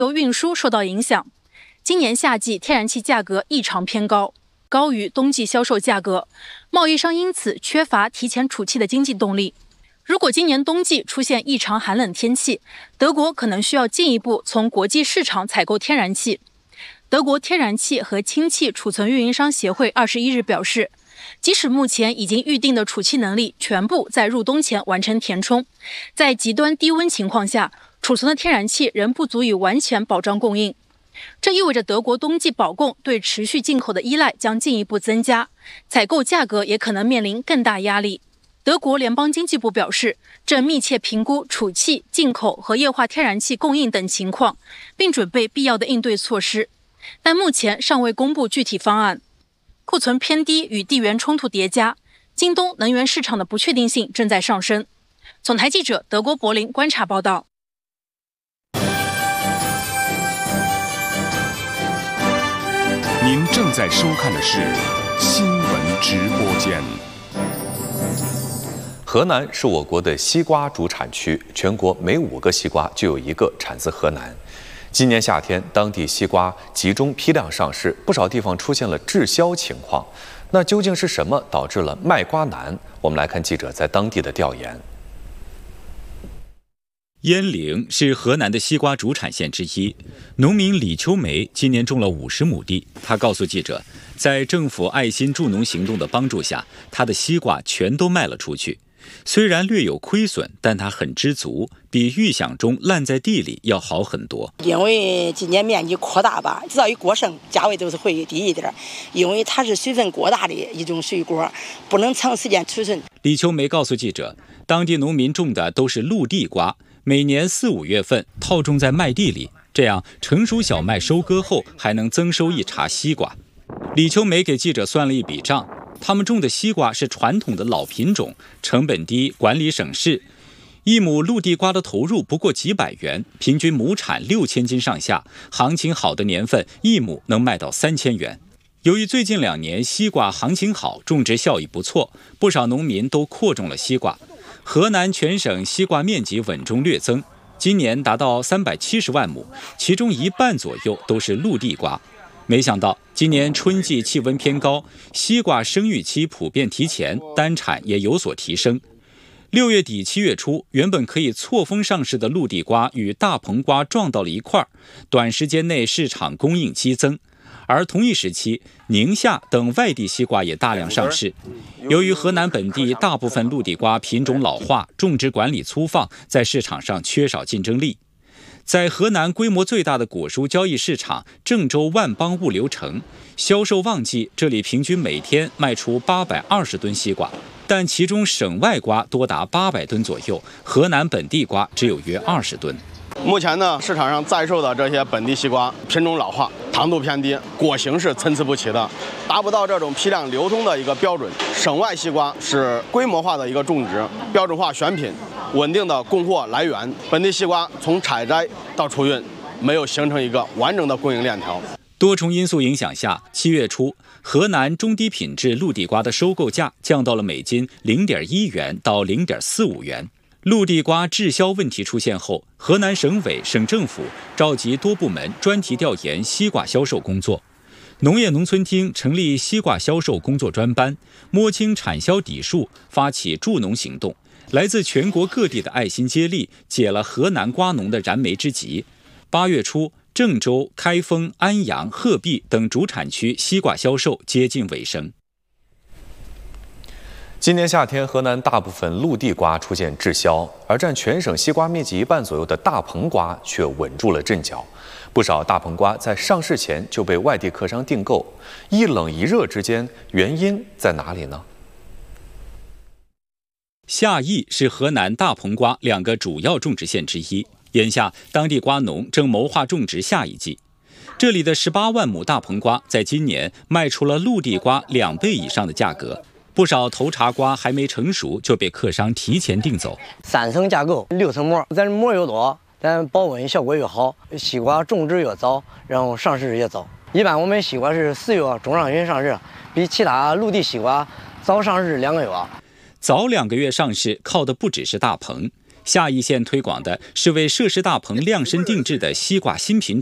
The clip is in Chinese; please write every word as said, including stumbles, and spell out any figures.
由运输受到影响，今年夏季天然气价格异常偏高，高于冬季销售价格，贸易商因此缺乏提前储气的经济动力。如果今年冬季出现异常寒冷天气，德国可能需要进一步从国际市场采购天然气。德国天然气和氢气储存运营商协会二十一日表示，即使目前已经预定的储气能力全部在入冬前完成填充，在极端低温情况下，储存的天然气仍不足以完全保障供应。这意味着德国冬季保供对持续进口的依赖将进一步增加，采购价格也可能面临更大压力。德国联邦经济部表示，正密切评估储气、进口和液化天然气供应等情况，并准备必要的应对措施，但目前尚未公布具体方案。库存偏低与地缘冲突叠加，京东能源市场的不确定性正在上升。总台记者德国柏林观察报道。 您正在收看的是新闻直播间。 河南是我国的西瓜主产区，全国每五个西瓜就有一个产自河南。今年夏天，当地西瓜集中批量上市，不少地方出现了滞销情况。那究竟是什么导致了卖瓜难？我们来看记者在当地的调研。 鄢陵是河南的西瓜主产县之一，农民李秋梅今年种了五十亩地。他告诉记者，在政府爱心助农行动的帮助下，他的西瓜全都卖了出去。虽然略有亏损，但他很知足，比预想中烂在地里要好很多。 因为今年面积扩大吧，只要一过剩，价位都是会低一点。因为它是水分过大的一种水果，不能长时间储存。 李秋梅告诉记者，当地农民种的都是陆地瓜，每年四五月份套种在麦地里，这样成熟小麦收割后还能增收一茬西瓜。李秋梅给记者算了一笔账，他们种的西瓜是传统的老品种，成本低，管理省事。一亩陆地瓜的投入不过几百元，平均亩产六千斤上下，行情好的年份一亩能卖到三千元。由于最近两年西瓜行情好，种植效益不错，不少农民都扩种了西瓜。河南全省西瓜面积稳中略增，今年达到三百七十万亩，其中一半左右都是陆地瓜。没想到今年春季气温偏高，西瓜生育期普遍提前，单产也有所提升。六月底七月初，原本可以错峰上市的陆地瓜与大棚瓜撞到了一块儿，短时间内市场供应激增。而同一时期，宁夏等外地西瓜也大量上市。由于河南本地大部分陆地瓜品种老化，种植管理粗放，在市场上缺少竞争力。在河南规模最大的果蔬交易市场郑州万邦物流城，销售旺季，这里平均每天卖出八百二十吨西瓜，但其中省外瓜多达八百吨左右，河南本地瓜只有约二十吨。 目前呢，市场上在售的这些本地西瓜品种老化，糖度偏低，果形是参差不齐的，达不到这种批量流通的一个标准。省外西瓜是规模化的一个种植，标准化选品，稳定的供货来源。本地西瓜从采摘到储运，没有形成一个完整的供应链条。 多重因素影响下，七月初，河南中低品质陆地瓜的收购价降到了每斤零点一元到零点四五元。陆地瓜滞销问题出现后，河南省委、省政府召集多部门专题调研西瓜销售工作。农业农村厅成立西瓜销售工作专班，摸清产销底数，发起助农行动。来自全国各地的爱心接力，解了河南瓜农的燃眉之急。八月初，郑州、开封、安阳、鹤壁等主产区西瓜销售接近尾声。 今年夏天，河南大部分陆地瓜出现滞销，而占全省西瓜面积一半左右的大棚瓜却稳住了阵脚。不少大棚瓜在上市前就被外地客商订购，一冷一热之间，原因在哪里呢？ 夏邑是河南大棚瓜两个主要种植县之一，眼下当地瓜农正谋划种植下一季。这里的十八万亩大棚瓜在今年卖出了陆地瓜两倍以上的价格。不少头茬瓜还没成熟就被客商提前订走。 三层架构，六层膜，咱膜越多，咱保温效果越好。西瓜种植越早，然后上市越早。一般我们西瓜是四月中上旬上市，比其他陆地西瓜早上市两个月。 早两个月上市，靠的不只是大棚。 下一线推广的是为涉事大棚量身定制的西瓜新品种。